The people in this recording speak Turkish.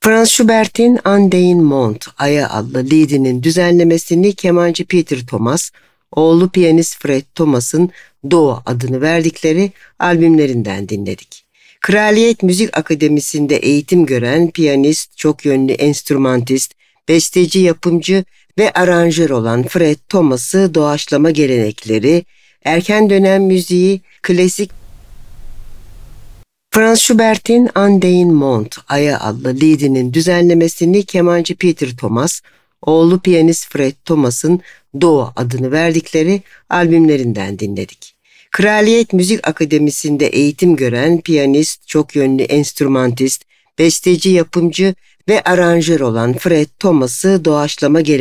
Franz Schubert'in An den Mond, Ay'a adlı liedinin düzenlemesini kemancı Peter Thomas, oğlu piyanist Fred Thomas'ın Doğa adını verdikleri albümlerinden dinledik. Kraliyet Müzik Akademisi'nde eğitim gören piyanist, çok yönlü enstrümantist, besteci, yapımcı ve aranjör olan Fred Thomas'ı doğaçlama gelenekleri, erken dönem müziği, klasik Franz Schubert'in An den Mond, Ay'a adlı liedinin düzenlemesini kemancı Peter Thomas, oğlu piyanist Fred Thomas'ın Doğa adını verdikleri albümlerinden dinledik. Kraliyet Müzik Akademisi'nde eğitim gören piyanist, çok yönlü enstrümantist, besteci, yapımcı ve aranjör olan Fred Thomas'ı doğaçlama